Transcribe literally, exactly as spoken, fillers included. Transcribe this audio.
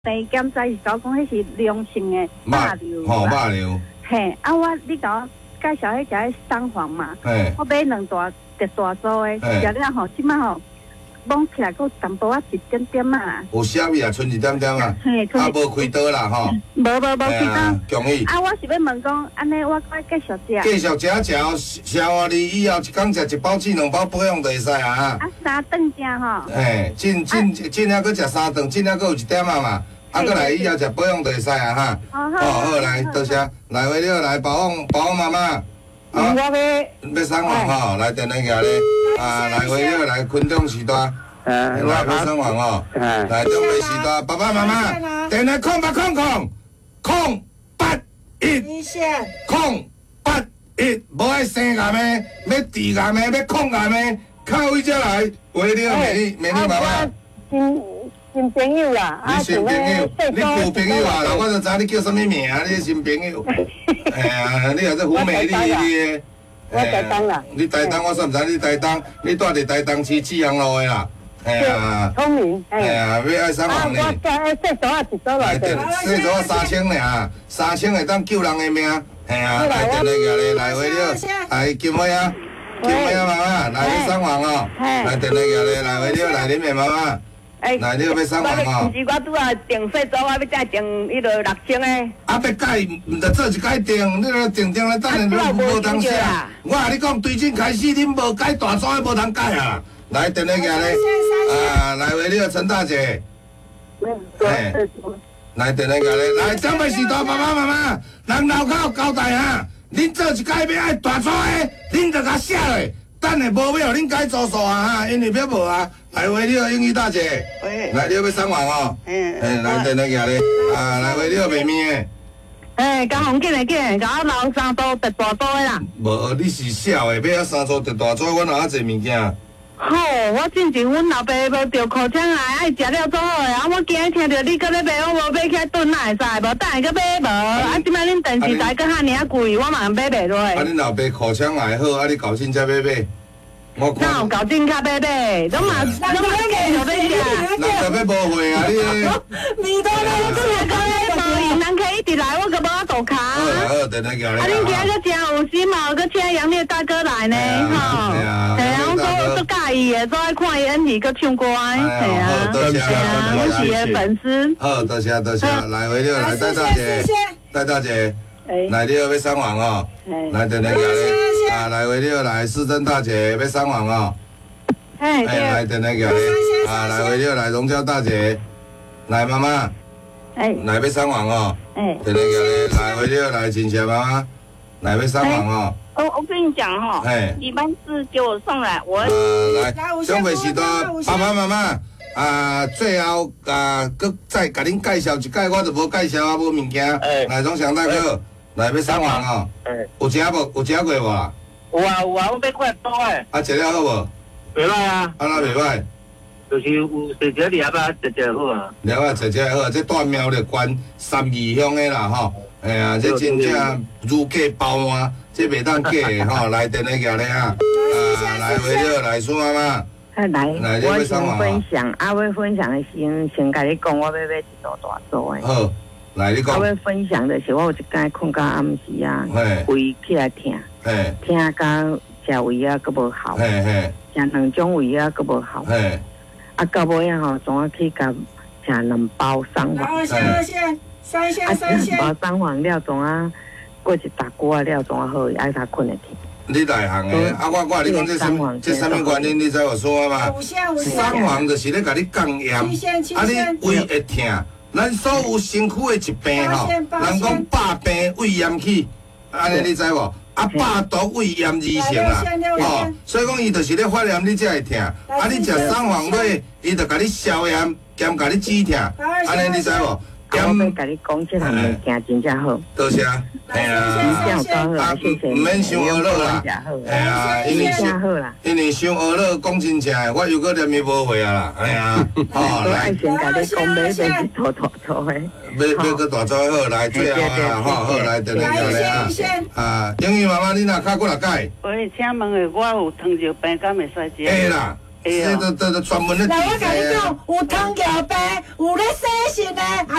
第检查是甲我讲，迄是良性的肉瘤。 吼，肉瘤。 嘿，啊我你甲我介绍迄个三黄嘛，我买两大特大组的，食了吼，即摆吼。摸起来，佫淡薄仔一点点啊。有啥物啊？剩一点点啊。嘿，啊，无开刀啦，吼。无无无开刀。恭喜。啊，我是要问讲，安尼我该继续食。继续食食哦，食完你以后一工食一包至两包保养就会使啊。啊，三顿食吼。嘿，进进进了佫食三顿，进了佫有一点啊嘛。啊，佫来以后食保养就会使啊哈。好好。好，来，多谢。来，为了来保养保养妈妈。啊，我要要送完吼，来电来个咧，啊，来为了来昆中时代，来要送完哦，来中北时代，爸爸妈妈，电来空八空空，空八一，空八一，无爱生癌的，要治癌的，要抗癌的，靠位才来，为了美丽美丽妈妈。新新朋友啦，你新朋友，你旧朋友啊，我就知你叫什么名，你新朋友。哎呀，你也是好美丽的。我台东啦。你台东我算唔知，你台东，你住伫台东市志阳路的啦。哎呀。聪明。哎呀，要爱三万呢。啊，我这细组啊，一组来着。细组啊，三千尔，三千会当救人的命。哎呀，来电来个咧，来为了，来金妹啊，金妹啊妈妈，来要三万哦。来电来个咧，来为了来恁的妈妈。哎，来你要要送完吼？毋是我拄啊订细组，我要再订迄落六千诶。啊，要改，毋着做一改订，你著订订来等下你无通食。我甲你讲，对阵开始恁无改大组诶，无通改啊！来，订咧个咧，啊，来为了陈大姐。哎，来订咧个咧，来长辈时代爸爸妈妈，人老口交代哈，恁做一改要爱大组诶，恁着甲写落。等下无要，恁改做数啊哈，因为要无啊。来为了英语大姐，来你要送完哦。嗯。哎，来等来个咧，啊，来为了妹妹的。哎，刚红紧的紧，甲我留三组特大组的啦。无，你是小的，要三组特大组，我哪啊侪物件。好，我进前阮老爸无着口腔癌，爱食了做好的，啊，我今日听着你搁咧买，我无买起来炖哪会使？无等下搁买无？啊，即摆恁电视台搁遐尔啊贵，我嘛买袂落。啊，恁老爸口腔癌好，啊，你搞钱才买买。我看。哪有搞进卡买买？拢嘛，拢嘛计就买食。那特别无会啊，你。面多咧，我今日讲咧无用，人客一直来，我搁无法度卡。好，好，等下叫你。啊，恁今日搁真有心哦，搁请杨烈大哥来呢，吼。系啊。系啊，我都都介意的，都爱看伊演戏搁唱歌的，系啊。多谢啊，我是伊的粉丝。好，多谢多谢，来回了来戴大姐，戴大姐。来你要送完哦，来等下叫你。啊，来为了来市政大姐要送完哦。哎，来等下叫你。啊，来为了来荣娇大姐，来妈妈。哎。来要送完哦。哎。等下叫你，来为了来亲戚妈妈，来要送完哦。我我跟你讲哈，哎，你班是给我送来，我。呃，来，上辈时代爸爸妈妈。啊，最后啊，佮再甲恁介绍一解，我就无介绍啊，无物件。哎。来，荣祥大哥。来要送完哦，有食无？有食过无啦？有啊有啊，我买过多诶。啊，食了好无？袂歹啊。啊，哪袂歹？就是有食食粒啊，食食好啊。粒啊，食食好，这带苗栗县三义乡诶啦吼。哎呀，这真正如假包换，这袂当假诶吼。来电来个咧啊！啊，来为了来苏妈妈。啊来，我先分享，啊，我分享的先先甲你讲，我要买一组大组诶。好。来，你讲。我要分享的是，我有一摆困到暗时啊，胃起来痛，痛到食胃啊，佫无好，食两种胃啊，佫无好，啊，到尾啊吼，总啊去甲食两包三黄，三线，三线，三线，两包三黄了，总啊过一大锅了，总啊好，爱他困会去。你内行诶，啊，我我你讲这什这什么原因？你知我说嘛？三黄就是咧甲你降炎，啊，你胃会痛。咱所有身躯的疾病吼，人讲百病胃炎起，安尼你知无？啊，百毒胃炎二成啦，吼，所以讲伊就是咧发炎，你才会痛。啊，你食三黄落，伊就甲你消炎，兼甲你止痛，安尼你知无？我要甲你讲，这项物件真正好。多谢，哎呀，啊，唔免伤恶乐啦，哎呀，因为因为伤恶乐讲真正，我又搁念伊无会啊啦，哎呀，哦，来，先甲你讲，买买拖拖拖的，买买个大组好，来最后啦，吼，好来，等下来啊，啊，英语妈妈，你若卡过来改。喂，请问诶，我有糖尿病，敢会使食？会啦。 这都都专门咧。 来，我甲你讲，有糖尿病，有咧洗肾的。